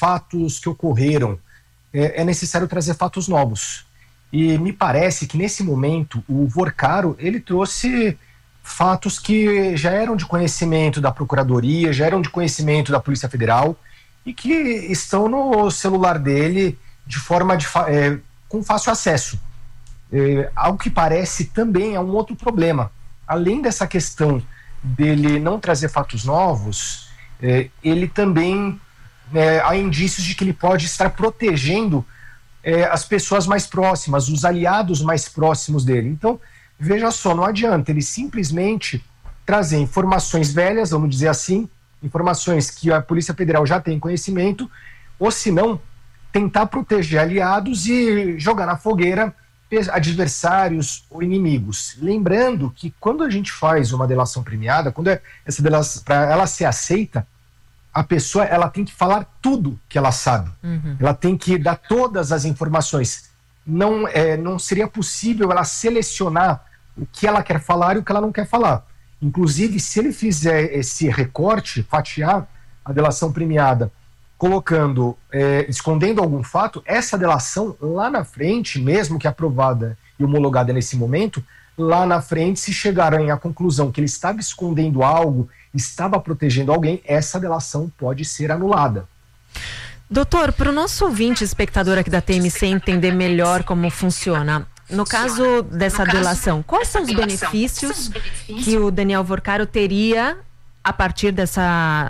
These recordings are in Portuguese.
fatos que ocorreram. É necessário trazer fatos novos. E me parece que nesse momento o Vorcaro, ele trouxe fatos que já eram de conhecimento da Procuradoria, já eram de conhecimento da Polícia Federal e que estão no celular dele de forma com fácil acesso. Algo que parece também é um outro problema. Além dessa questão dele não trazer fatos novos, ele também há indícios de que ele pode estar protegendo as pessoas mais próximas, os aliados mais próximos dele. Então, veja só, não adianta ele simplesmente trazer informações velhas, vamos dizer assim, informações que a Polícia Federal já tem conhecimento, ou se não, tentar proteger aliados e jogar na fogueira adversários ou inimigos. Lembrando que quando a gente faz uma delação premiada, quando essa delação, para ela ser aceita, a pessoa ela tem que falar tudo que ela sabe. Ela tem que dar todas as informações. Não seria possível ela selecionar o que ela quer falar e o que ela não quer falar. Inclusive, se ele fizer esse recorte, fatiar a delação premiada, colocando, escondendo algum fato, essa delação lá na frente, mesmo que aprovada e homologada nesse momento, lá na frente, se chegarem à conclusão que ele estava escondendo algo, estava protegendo alguém, essa delação pode ser anulada. Doutor, para o nosso ouvinte, espectador aqui da TMC entender melhor como funciona, no caso dessa delação, quais são os benefícios que o Daniel Vorcaro teria a partir dessa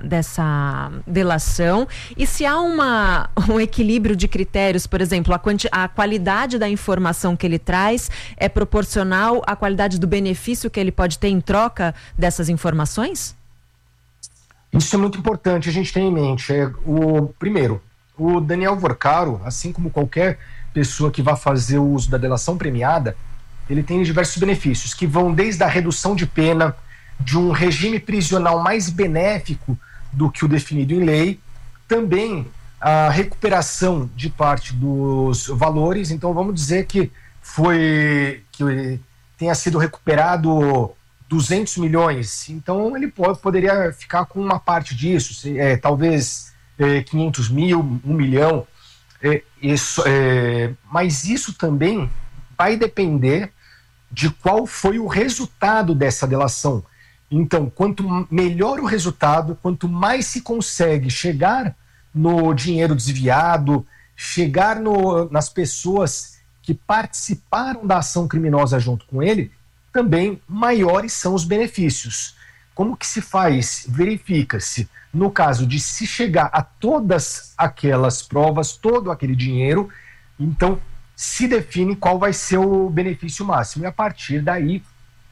delação, e se há um equilíbrio de critérios, por exemplo, a qualidade da informação que ele traz é proporcional à qualidade do benefício que ele pode ter em troca dessas informações? Isso é muito importante a gente ter em mente. Primeiro, o Daniel Vorcaro, assim como qualquer pessoa que vá fazer o uso da delação premiada, ele tem diversos benefícios, que vão desde a redução de pena, de um regime prisional mais benéfico do que o definido em lei, também a recuperação de parte dos valores. Então vamos dizer que tenha sido recuperado 200 milhões, então ele poderia ficar com uma parte disso, talvez 500 mil, 1 milhão, mas isso também vai depender de qual foi o resultado dessa delação. Então, quanto melhor o resultado, quanto mais se consegue chegar no dinheiro desviado, chegar nas pessoas que participaram da ação criminosa junto com ele, também maiores são os benefícios. Como que se faz? Verifica-se, no caso de se chegar a todas aquelas provas, todo aquele dinheiro, então se define qual vai ser o benefício máximo. E a partir daí,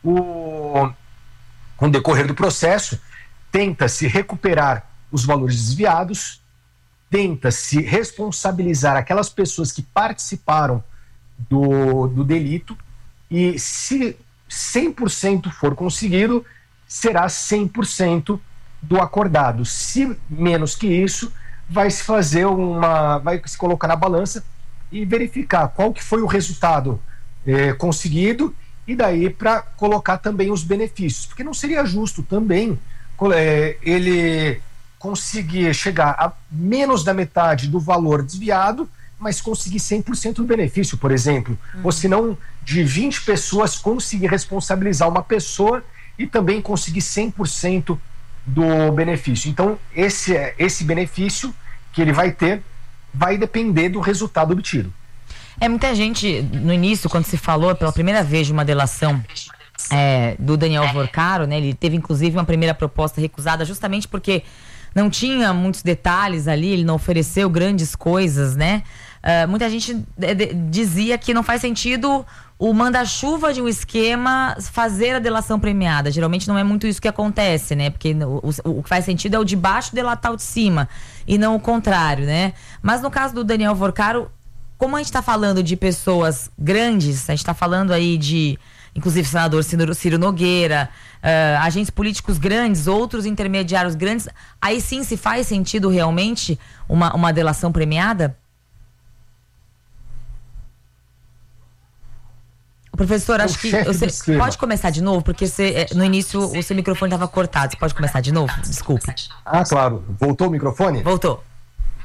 com o decorrer do processo, tenta-se recuperar os valores desviados, tenta-se responsabilizar aquelas pessoas que participaram do delito, e se 100% for conseguido, será 100% do acordado. Se menos que isso, vai se colocar na balança e verificar qual que foi o resultado conseguido, e daí para colocar também os benefícios, porque não seria justo também ele conseguir chegar a menos da metade do valor desviado, mas conseguir 100% do benefício, por exemplo. Ou se não, de 20 pessoas, conseguir responsabilizar uma pessoa e também conseguir 100% do benefício. Então, esse benefício que ele vai ter vai depender do resultado obtido. Muita gente, no início, quando se falou pela primeira vez de uma delação do Daniel Vorcaro, né, ele teve inclusive uma primeira proposta recusada justamente porque não tinha muitos detalhes ali, ele não ofereceu grandes coisas, né? Muita gente dizia que não faz sentido o manda-chuva de um esquema fazer a delação premiada. Geralmente não é muito isso que acontece, né? Porque o que faz sentido é o de baixo delatar o de cima, e não o contrário, né? Mas no caso do Daniel Vorcaro, como a gente está falando de pessoas grandes, a gente está falando aí de, inclusive, o senador Ciro Nogueira, agentes políticos grandes, outros intermediários grandes, aí sim se faz sentido realmente uma delação premiada? Professor, acho que você pode começar de novo, porque no início o seu microfone estava cortado. Você pode começar de novo? Desculpe. Claro. Voltou o microfone? Voltou.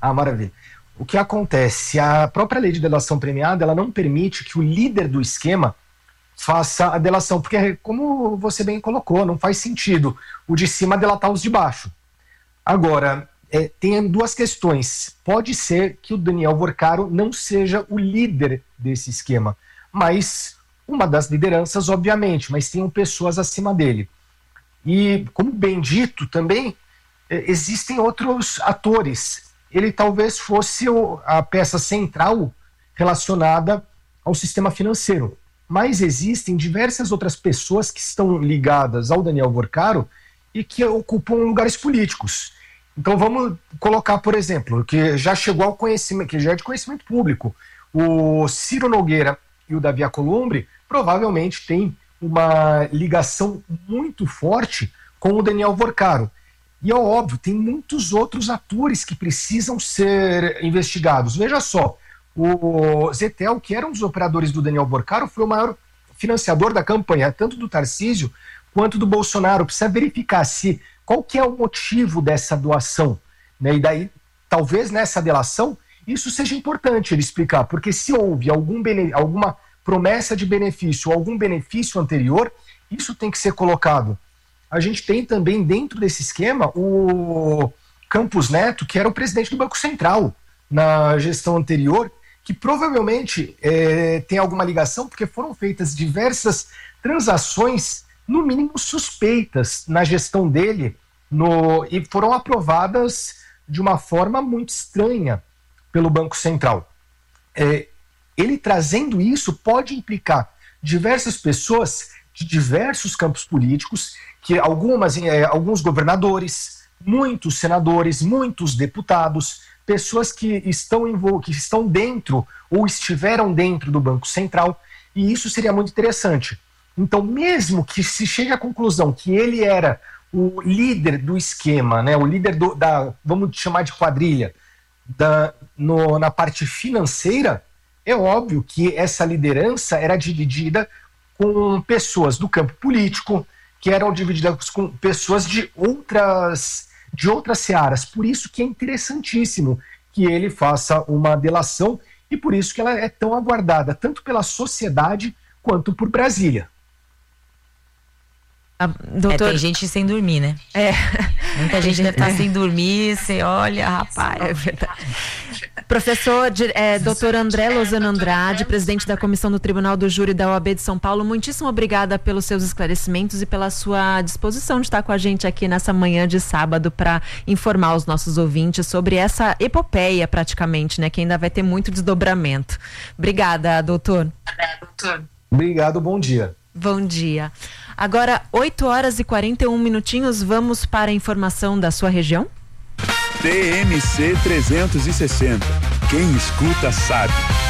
Maravilha. O que acontece? A própria lei de delação premiada, ela não permite que o líder do esquema faça a delação, porque, como você bem colocou, não faz sentido o de cima delatar os de baixo. Agora, tem duas questões. Pode ser que o Daniel Vorcaro não seja o líder desse esquema, mas uma das lideranças, obviamente, mas tenham pessoas acima dele. E, como bem dito também, existem outros atores. Ele talvez fosse a peça central relacionada ao sistema financeiro. Mas existem diversas outras pessoas que estão ligadas ao Daniel Vorcaro e que ocupam lugares políticos. Então vamos colocar, por exemplo, que já chegou ao conhecimento, que já é de conhecimento público, o Ciro Nogueira e o Davi Alcolumbre provavelmente têm uma ligação muito forte com o Daniel Vorcaro. E é óbvio, tem muitos outros atores que precisam ser investigados. Veja só, o Zetel, que era um dos operadores do Daniel Vorcaro, foi o maior financiador da campanha, tanto do Tarcísio quanto do Bolsonaro. Precisa verificar qual que é o motivo dessa doação, né? E daí, talvez nessa delação, isso seja importante ele explicar, porque se houve alguma promessa de benefício ou algum benefício anterior, isso tem que ser colocado. A gente tem também dentro desse esquema o Campos Neto, que era o presidente do Banco Central na gestão anterior, que provavelmente tem alguma ligação, porque foram feitas diversas transações, no mínimo suspeitas, na gestão dele, e foram aprovadas de uma forma muito estranha pelo Banco Central. Ele trazendo isso pode implicar diversas pessoas de diversos campos políticos, que alguns governadores, muitos senadores, muitos deputados, pessoas que estão dentro ou estiveram dentro do Banco Central, e isso seria muito interessante. Então, mesmo que se chegue à conclusão que ele era o líder do esquema, né, o líder vamos chamar de quadrilha, na parte financeira, é óbvio que essa liderança era dividida com pessoas do campo político, que eram divididas com pessoas de outras searas. Por isso que é interessantíssimo que ele faça uma delação e por isso que ela é tão aguardada, tanto pela sociedade quanto por Brasília. Doutor... tem gente sem dormir, né? Muita gente deve estar sem dormir, você olha, rapaz. É verdade. Professor, doutor André Lozano Andrade, presidente da Comissão do Tribunal do Júri da OAB de São Paulo, muitíssimo obrigada pelos seus esclarecimentos e pela sua disposição de estar com a gente aqui nessa manhã de sábado para informar os nossos ouvintes sobre essa epopeia praticamente, né? Que ainda vai ter muito desdobramento. Obrigada, doutor. Obrigado, bom dia. Bom dia. Agora, 8h41, vamos para a informação da sua região? TMC 360. Quem escuta sabe.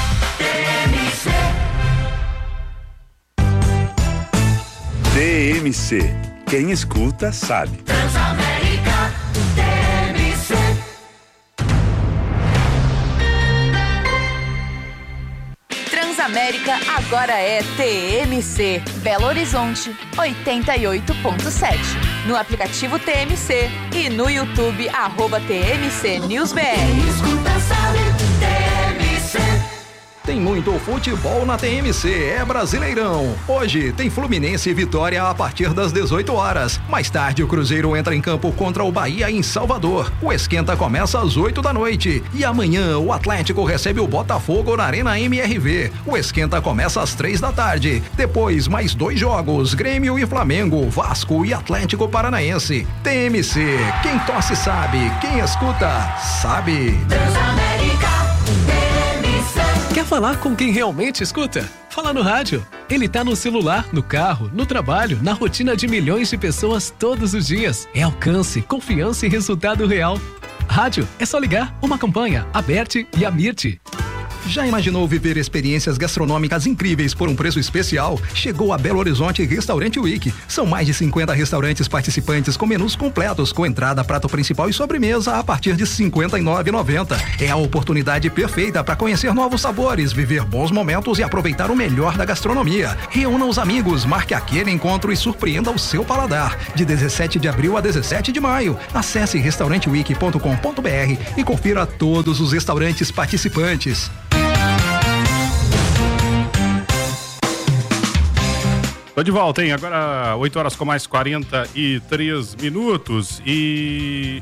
TMC. Quem escuta sabe. Transamérica TMC. Transamérica agora é TMC. Belo Horizonte 88.7. No aplicativo TMC e no YouTube @TMC NewsBR. Escuta, sabe, TMC. Tem muito futebol na TMC, é Brasileirão. Hoje tem Fluminense e Vitória a partir das 18 horas. Mais tarde o Cruzeiro entra em campo contra o Bahia em Salvador. O esquenta começa às 8 da noite. E amanhã o Atlético recebe o Botafogo na Arena MRV. O esquenta começa às 3 da tarde. Depois mais 2 jogos, Grêmio e Flamengo, Vasco e Atlético Paranaense. TMC, quem torce sabe, quem escuta sabe. Transamérica. Quer falar com quem realmente escuta? Fala no rádio. Ele tá no celular, no carro, no trabalho, na rotina de milhões de pessoas todos os dias. É alcance, confiança e resultado real. Rádio, é só ligar uma campanha, Aberte e Amirte. Já imaginou viver experiências gastronômicas incríveis por um preço especial? Chegou a Belo Horizonte Restaurante Week. São mais de 50 restaurantes participantes com menus completos, com entrada, prato principal e sobremesa a partir de R$ 59,90. É a oportunidade perfeita para conhecer novos sabores, viver bons momentos e aproveitar o melhor da gastronomia. Reúna os amigos, marque aquele encontro e surpreenda o seu paladar. De 17 de abril a 17 de maio. Acesse restauranteweek.com.br e confira todos os restaurantes participantes. Tô de volta, hein? Agora 8 horas com mais 43 minutos e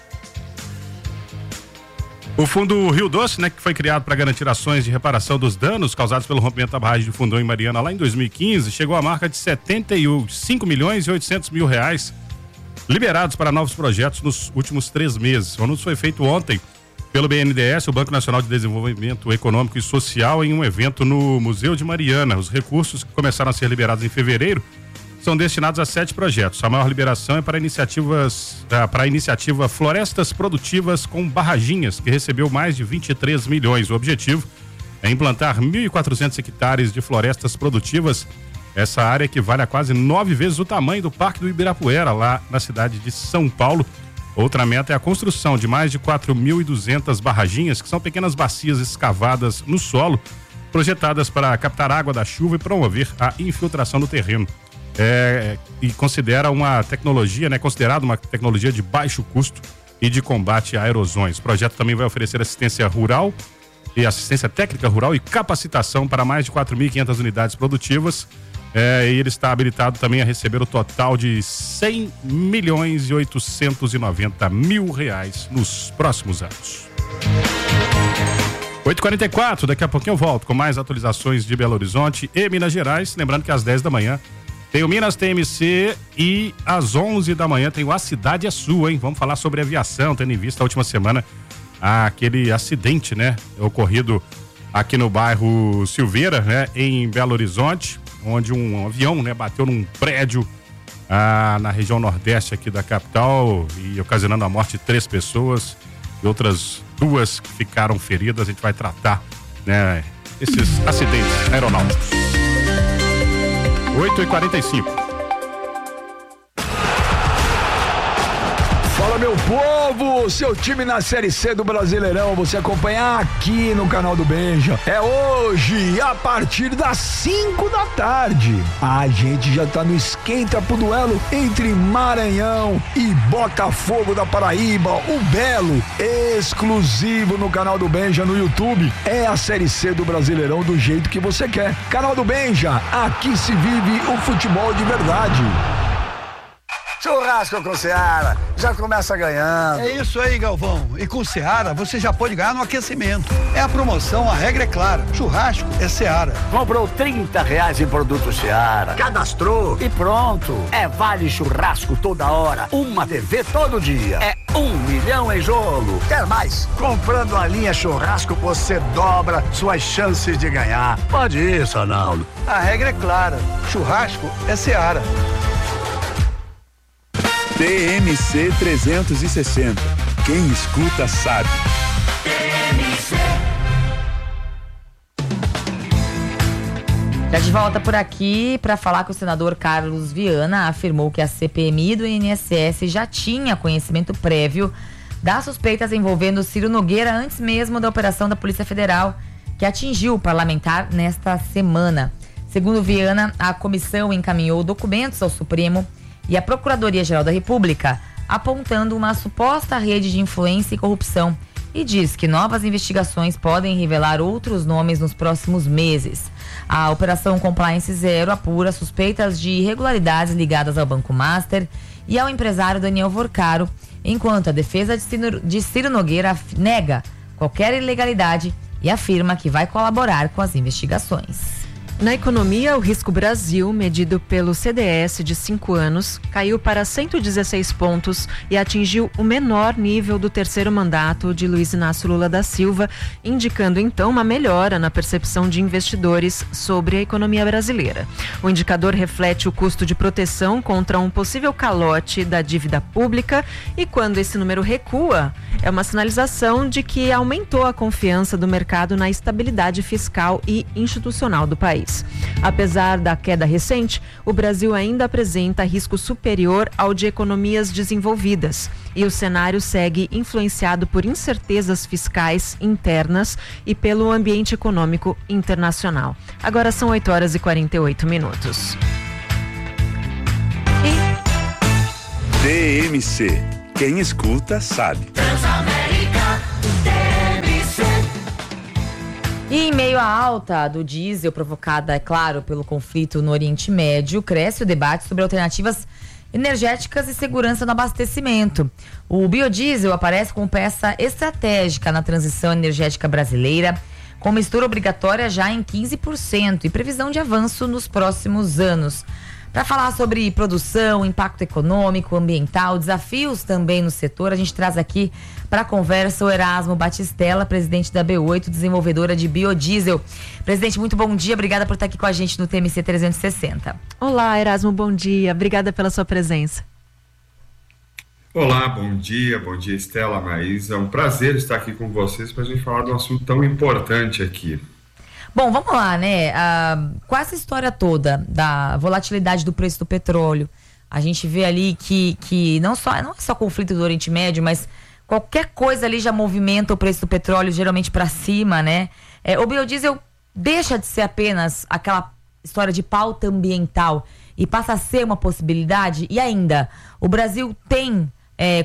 o Fundo Rio Doce, né, que foi criado para garantir ações de reparação dos danos causados pelo rompimento da barragem de Fundão em Mariana lá em 2015, chegou à marca de 75 milhões e 800 mil reais liberados para novos projetos nos últimos 3 meses. O anúncio foi feito ontem pelo BNDES, o Banco Nacional de Desenvolvimento Econômico e Social, em um evento no Museu de Mariana. Os recursos que começaram a ser liberados em fevereiro são destinados a 7 projetos. A maior liberação é para a iniciativa Florestas Produtivas com Barraginhas, que recebeu mais de 23 milhões. O objetivo é implantar 1.400 hectares de florestas produtivas. Essa área equivale a quase 9 vezes o tamanho do Parque do Ibirapuera, lá na cidade de São Paulo. Outra meta é a construção de mais de 4.200 barraginhas, que são pequenas bacias escavadas no solo, projetadas para captar água da chuva e promover a infiltração no terreno. E considerada uma tecnologia de baixo custo e de combate a erosões. O projeto também vai oferecer assistência rural e assistência técnica rural e capacitação para mais de 4.500 unidades produtivas. E ele está habilitado também a receber o total de 100 milhões e 890 mil reais nos próximos anos. 8h44, daqui a pouquinho eu volto com mais atualizações de Belo Horizonte e Minas Gerais. Lembrando que às 10 da manhã tem o Minas TMC e às 11 da manhã tem o A Cidade é Sua, hein? Vamos falar sobre aviação, tendo em vista a última semana aquele acidente, né? Ocorrido aqui no bairro Silveira, né? Em Belo Horizonte, onde um avião, né, bateu num prédio na região nordeste aqui da capital e ocasionando a morte de 3 pessoas e outras 2 que ficaram feridas. A gente vai tratar, né, esses acidentes aeronáuticos. 8h45. Fala, meu povo, seu time na Série C do Brasileirão, você acompanha aqui no canal do Benja. É hoje, a partir das 5 da tarde. A gente já tá no esquenta pro duelo entre Maranhão e Botafogo da Paraíba, o Belo, exclusivo no canal do Benja no YouTube. É a Série C do Brasileirão do jeito que você quer. Canal do Benja, aqui se vive o futebol de verdade. Churrasco com Seara, já começa ganhando. É isso aí, Galvão. E com Seara, você já pode ganhar no aquecimento. É a promoção, a regra é clara. Churrasco é Seara. Comprou R$30 em produto Seara, cadastrou e pronto. É vale churrasco toda hora, uma TV todo dia. É 1 milhão em jogo. Quer mais? Comprando a linha churrasco, você dobra suas chances de ganhar. Pode ir, Sonaldo. A regra é clara. Churrasco é Seara. TMC 360. Quem escuta sabe. Já de volta por aqui para falar que o senador Carlos Viana afirmou que a CPMI do INSS já tinha conhecimento prévio das suspeitas envolvendo Ciro Nogueira antes mesmo da operação da Polícia Federal que atingiu o parlamentar nesta semana. Segundo Viana, a comissão encaminhou documentos ao Supremo e à Procuradoria-Geral da República, apontando uma suposta rede de influência e corrupção, e diz que novas investigações podem revelar outros nomes nos próximos meses. A Operação Compliance Zero apura suspeitas de irregularidades ligadas ao Banco Master e ao empresário Daniel Vorcaro, enquanto a defesa de Ciro Nogueira nega qualquer ilegalidade e afirma que vai colaborar com as investigações. Na economia, o risco Brasil, medido pelo CDS de 5 anos, caiu para 116 pontos e atingiu o menor nível do terceiro mandato de Luiz Inácio Lula da Silva, indicando então uma melhora na percepção de investidores sobre a economia brasileira. O indicador reflete o custo de proteção contra um possível calote da dívida pública e quando esse número recua, é uma sinalização de que aumentou a confiança do mercado na estabilidade fiscal e institucional do país. Apesar da queda recente, o Brasil ainda apresenta risco superior ao de economias desenvolvidas e o cenário segue influenciado por incertezas fiscais internas e pelo ambiente econômico internacional. Agora são 8h48. TMC. Quem escuta sabe. E em meio à alta do diesel provocada, é claro, pelo conflito no Oriente Médio, cresce o debate sobre alternativas energéticas e segurança no abastecimento. O biodiesel aparece como peça estratégica na transição energética brasileira, com mistura obrigatória já em 15% e previsão de avanço nos próximos anos. Para falar sobre produção, impacto econômico, ambiental, desafios também no setor, a gente traz aqui para a conversa o Erasmo Batistella, presidente da B8, desenvolvedora de biodiesel. Presidente, muito bom dia, obrigada por estar aqui com a gente no TMC 360. Olá, Erasmo, bom dia, obrigada pela sua presença. Olá, bom dia Estela, Maísa, é um prazer estar aqui com vocês para a gente falar de um assunto tão importante aqui. Bom, vamos lá, né? Com essa história toda da volatilidade do preço do petróleo, a gente vê ali que não é só conflito do Oriente Médio, mas qualquer coisa ali já movimenta o preço do petróleo geralmente para cima, né? O biodiesel deixa de ser apenas aquela história de pauta ambiental e passa a ser uma possibilidade. E ainda, o Brasil tem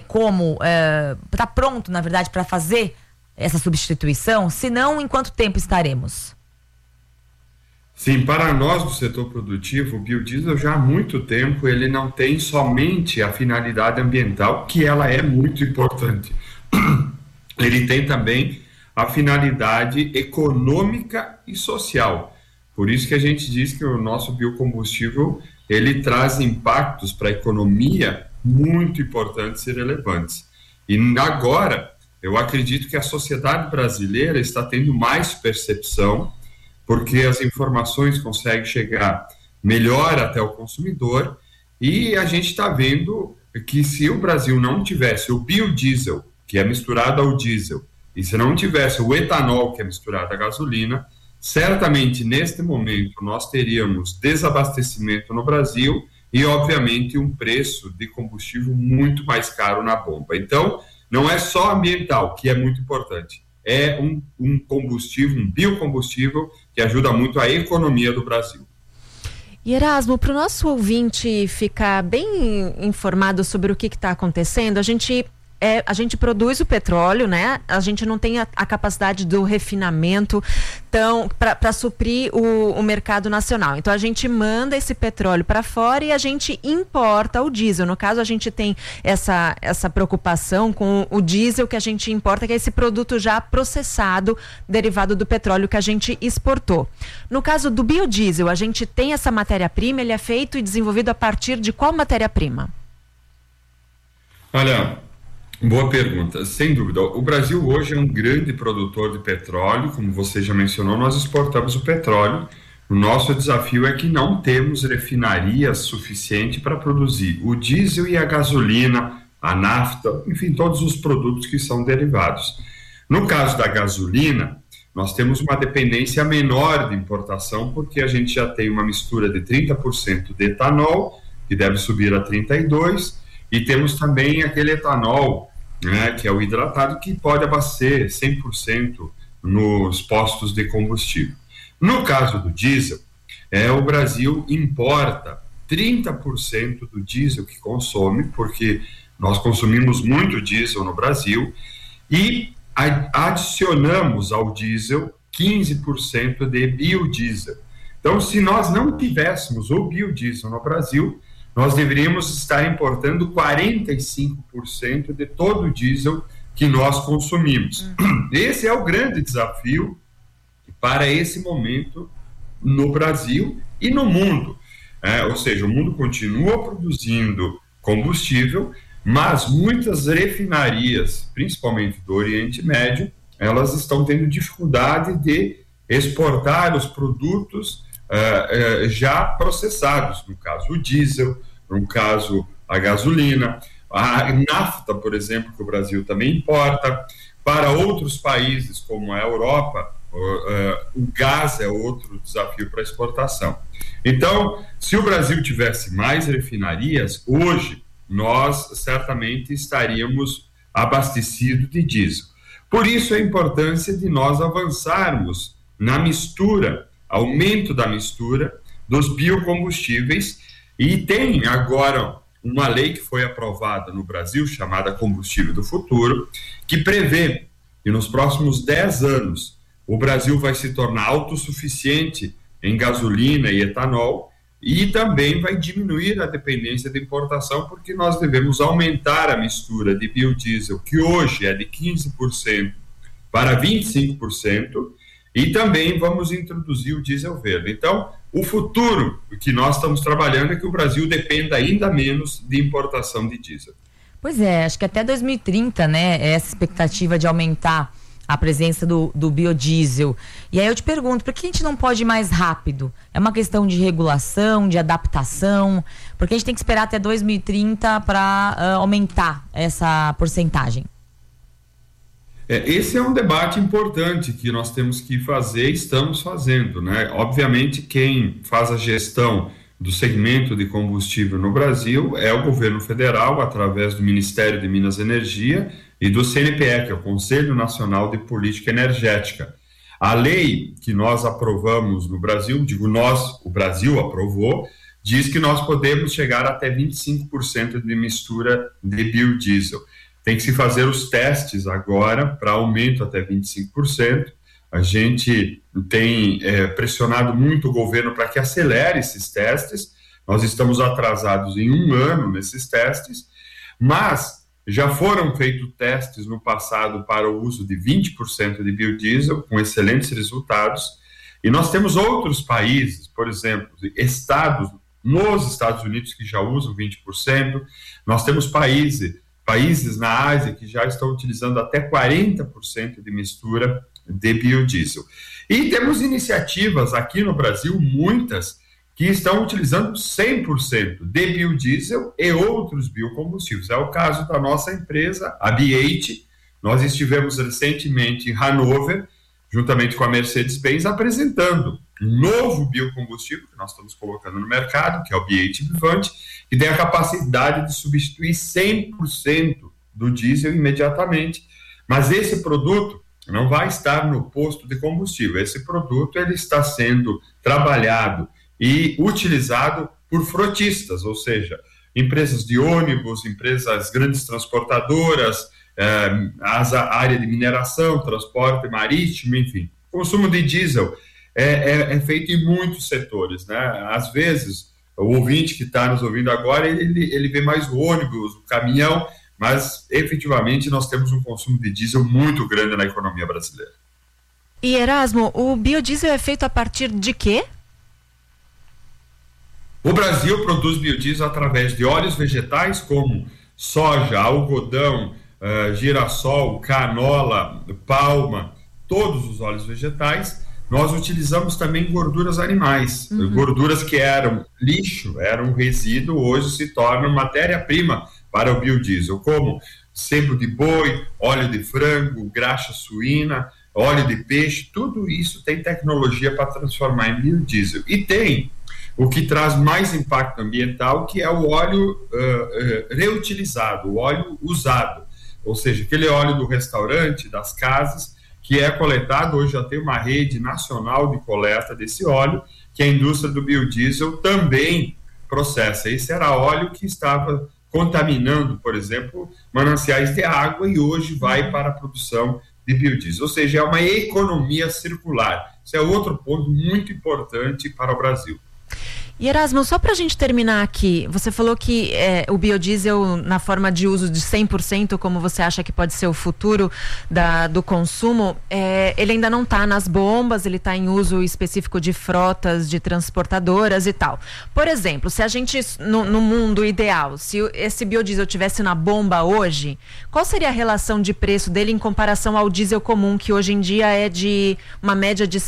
tá pronto, na verdade, para fazer essa substituição? Se não, em quanto tempo estaremos? Sim, para nós do setor produtivo, o biodiesel já há muito tempo ele não tem somente a finalidade ambiental, que ela é muito importante. Ele tem também a finalidade econômica e social. Por isso que a gente diz que o nosso biocombustível ele traz impactos para a economia muito importantes e relevantes. E agora, eu acredito que a sociedade brasileira está tendo mais percepção, porque as informações conseguem chegar melhor até o consumidor, e a gente está vendo que se o Brasil não tivesse o biodiesel, que é misturado ao diesel, e se não tivesse o etanol, que é misturado à gasolina, certamente neste momento nós teríamos desabastecimento no Brasil e, obviamente, um preço de combustível muito mais caro na bomba. Então, não é só ambiental, que é muito importante. É um combustível, um biocombustível que ajuda muito a economia do Brasil. E Erasmo, para o nosso ouvinte ficar bem informado sobre o que está acontecendo, a gente produz o petróleo, né? A gente não tem a capacidade do refinamento para suprir o mercado nacional. Então a gente manda esse petróleo para fora e a gente importa o diesel. No caso, a gente tem essa preocupação com o diesel que a gente importa, que é esse produto já processado, derivado do petróleo que a gente exportou. No caso do biodiesel, a gente tem essa matéria-prima, ele é feito e desenvolvido a partir de qual matéria-prima? Olha, boa pergunta, sem dúvida. O Brasil hoje é um grande produtor de petróleo, como você já mencionou, nós exportamos o petróleo. O nosso desafio é que não temos refinaria suficiente para produzir o diesel e a gasolina, a nafta, enfim, todos os produtos que são derivados. No caso da gasolina, nós temos uma dependência menor de importação, porque a gente já tem uma mistura de 30% de etanol, que deve subir a 32%, e temos também aquele etanol, né, que é o hidratado, que pode abastecer 100% nos postos de combustível. No caso do diesel, o Brasil importa 30% do diesel que consome, porque nós consumimos muito diesel no Brasil, e adicionamos ao diesel 15% de biodiesel. Então, se nós não tivéssemos o biodiesel no Brasil, nós deveríamos estar importando 45% de todo o diesel que nós consumimos. Esse é o grande desafio para esse momento no Brasil e no mundo. Ou seja, o mundo continua produzindo combustível, mas muitas refinarias, principalmente do Oriente Médio, elas estão tendo dificuldade de exportar os produtos já processados, no caso o diesel, no caso a gasolina, a nafta, por exemplo, que o Brasil também importa. Para outros países, como a Europa, o gás é outro desafio para exportação. Então, se o Brasil tivesse mais refinarias, hoje nós certamente estaríamos abastecidos de diesel. Por isso a importância de nós avançarmos na mistura, aumento da mistura dos biocombustíveis, e tem agora uma lei que foi aprovada no Brasil, chamada Combustível do Futuro, que prevê que nos próximos 10 anos o Brasil vai se tornar autossuficiente em gasolina e etanol, e também vai diminuir a dependência de importação, porque nós devemos aumentar a mistura de biodiesel, que hoje é de 15% para 25%, e também vamos introduzir o diesel verde. Então, o futuro que nós estamos trabalhando é que o Brasil dependa ainda menos de importação de diesel. Pois é, acho que até 2030, né, essa expectativa de aumentar a presença do biodiesel. E aí eu te pergunto, por que a gente não pode ir mais rápido? É uma questão de regulação, de adaptação? Porque a gente tem que esperar até 2030 para aumentar essa porcentagem? Esse é um debate importante que nós temos que fazer e estamos fazendo, né? Obviamente, quem faz a gestão do segmento de combustível no Brasil é o governo federal, através do Ministério de Minas e Energia e do CNPE, que é o Conselho Nacional de Política Energética. A lei que nós aprovamos no Brasil, digo nós, o Brasil aprovou, diz que nós podemos chegar até 25% de mistura de biodiesel. Tem que se fazer os testes agora para aumento até 25%. A gente tem pressionado muito o governo para que acelere esses testes. Nós estamos atrasados em 1 ano nesses testes, mas já foram feitos testes no passado para o uso de 20% de biodiesel, com excelentes resultados. E nós temos outros países, por exemplo, estados nos Estados Unidos que já usam 20%. Nós temos países na Ásia que já estão utilizando até 40% de mistura de biodiesel. E temos iniciativas aqui no Brasil, muitas, que estão utilizando 100% de biodiesel e outros biocombustíveis. É o caso da nossa empresa, a B8. Nós estivemos recentemente em Hannover, juntamente com a Mercedes-Benz, apresentando um novo biocombustível que nós estamos colocando no mercado, que é o B8 Vivante, que tem a capacidade de substituir 100% do diesel imediatamente. Mas esse produto não vai estar no posto de combustível. Esse produto ele está sendo trabalhado e utilizado por frotistas, ou seja, empresas de ônibus, empresas grandes transportadoras, a área de mineração, transporte marítimo, enfim. O consumo de diesel é feito em muitos setores, né? Às vezes, o ouvinte que está nos ouvindo agora, ele vê mais o ônibus, o caminhão, mas efetivamente nós temos um consumo de diesel muito grande na economia brasileira. E Erasmo, o biodiesel é feito a partir de quê? O Brasil produz biodiesel através de óleos vegetais como soja, algodão, girassol, canola, palma, todos os óleos vegetais. Nós utilizamos também gorduras animais, gorduras que eram lixo, eram resíduo, hoje se tornam matéria-prima para o biodiesel, como sebo de boi, óleo de frango, graxa suína, óleo de peixe, tudo isso tem tecnologia para transformar em biodiesel. E tem o que traz mais impacto ambiental, que é o óleo reutilizado, o óleo usado, ou seja, aquele óleo do restaurante, das casas, que é coletado. Hoje já tem uma rede nacional de coleta desse óleo, que a indústria do biodiesel também processa. Esse era óleo que estava contaminando, por exemplo, mananciais de água, e hoje vai para a produção de biodiesel. Ou seja, é uma economia circular. Isso é outro ponto muito importante para o Brasil. E Erasmo, só para a gente terminar aqui, você falou que o biodiesel na forma de uso de 100%, como você acha que pode ser o futuro do consumo, ele ainda não está nas bombas, ele está em uso específico de frotas, de transportadoras e tal. Por exemplo, se a gente, no mundo ideal, se esse biodiesel tivesse na bomba hoje, qual seria a relação de preço dele em comparação ao diesel comum, que hoje em dia é de uma média de R$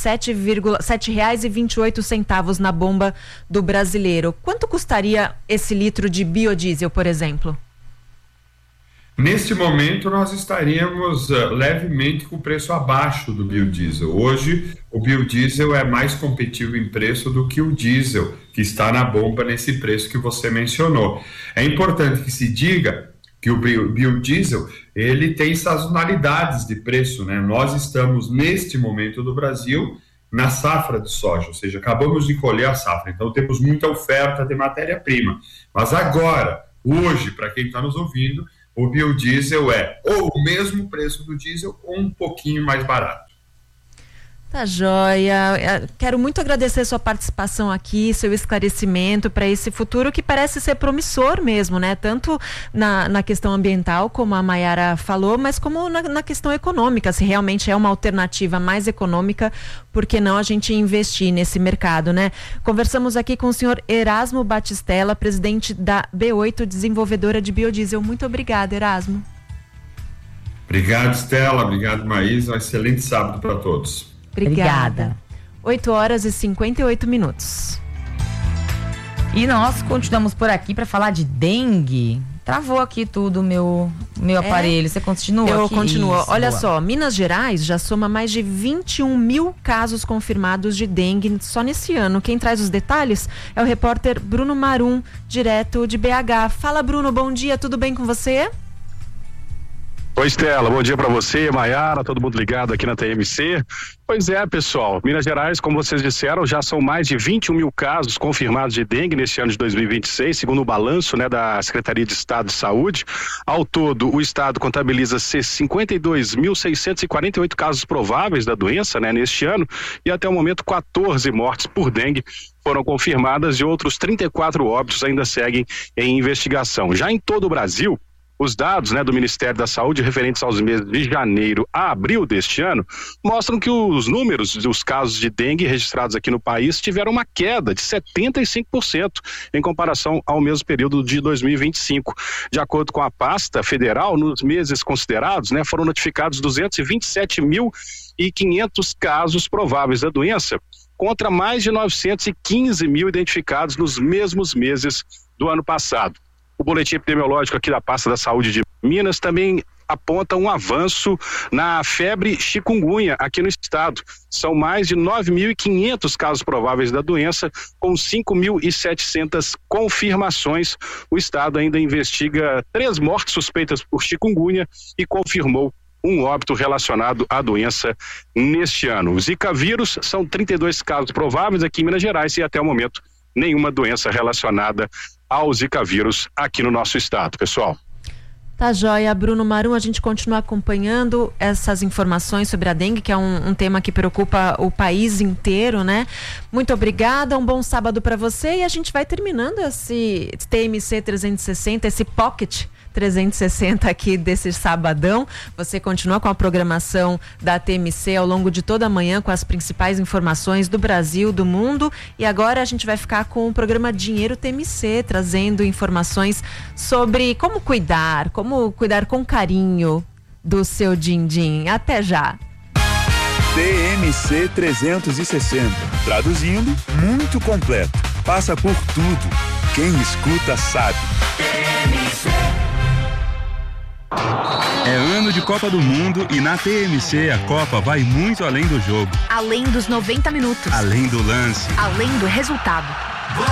7,28 na bomba do brasileiro? Quanto custaria esse litro de biodiesel, por exemplo? Neste momento, nós estaríamos levemente com o preço abaixo do biodiesel. Hoje, o biodiesel é mais competitivo em preço do que o diesel, que está na bomba nesse preço que você mencionou. É importante que se diga que o biodiesel, ele tem sazonalidades de preço, né? Nós estamos, neste momento do Brasil, na safra de soja, ou seja, acabamos de colher a safra, então temos muita oferta de matéria-prima. Mas agora, hoje, para quem está nos ouvindo, o biodiesel é ou o mesmo preço do diesel ou um pouquinho mais barato. Tá joia. Quero muito agradecer sua participação aqui, seu esclarecimento para esse futuro que parece ser promissor mesmo, né? Tanto na questão ambiental, como a Mayara falou, mas como na questão econômica. Se realmente é uma alternativa mais econômica, por que não a gente investir nesse mercado, né? Conversamos aqui com o senhor Erasmo Batistella, presidente da B8, desenvolvedora de biodiesel. Muito obrigada, Erasmo. Obrigado, Estela. Obrigado, Maísa. Um excelente sábado para todos. Obrigada. 8h58. E nós continuamos por aqui para falar de dengue. Travou aqui tudo meu aparelho. Você continua? Eu aqui? continuo. Isso, olha boa. só, Minas Gerais já soma mais de 21 mil casos confirmados de dengue só nesse ano. Quem traz os detalhes é o repórter Bruno Marum, direto de BH. Fala, Bruno, bom dia, tudo bem com você? Oi, Estela, bom dia para você, Mayara, todo mundo ligado aqui na TMC. Pois é, pessoal, Minas Gerais, como vocês disseram, já são mais de 21 mil casos confirmados de dengue neste ano de 2026, segundo o balanço, né, da Secretaria de Estado de Saúde. Ao todo, o estado contabiliza 52.648 casos prováveis da doença, né, neste ano, e até o momento 14 mortes por dengue foram confirmadas e outros 34 óbitos ainda seguem em investigação. Já em todo o Brasil, os dados, né, do Ministério da Saúde referentes aos meses de janeiro a abril deste ano mostram que os números dos casos de dengue registrados aqui no país tiveram uma queda de 75% em comparação ao mesmo período de 2025. De acordo com a pasta federal, nos meses considerados, né, foram notificados 227.500 casos prováveis da doença, contra mais de 915 mil identificados nos mesmos meses do ano passado. O boletim epidemiológico aqui da pasta da saúde de Minas também aponta um avanço na febre chikungunya aqui no estado. São mais de 9.500 casos prováveis da doença, com 5.700 confirmações. O estado ainda investiga 3 mortes suspeitas por chikungunya e confirmou um óbito relacionado à doença neste ano. O Zika vírus são 32 casos prováveis aqui em Minas Gerais e até o momento nenhuma doença relacionada ao Zika vírus aqui no nosso estado, pessoal. Tá joia, Bruno Marum, a gente continua acompanhando essas informações sobre a dengue, que é um tema que preocupa o país inteiro, né? Muito obrigada, um bom sábado para você e a gente vai terminando esse TMC 360, esse Pocket 360 aqui desse sabadão. Você continua com a programação da TMC ao longo de toda a manhã com as principais informações do Brasil, do mundo, e agora a gente vai ficar com o programa Dinheiro TMC, trazendo informações sobre como cuidar com carinho do seu din-din. Até já! TMC 360, traduzindo, muito completo, passa por tudo, quem escuta sabe. É ano de Copa do Mundo e na TMC a Copa vai muito além do jogo. Além dos 90 minutos. Além do lance. Além do resultado.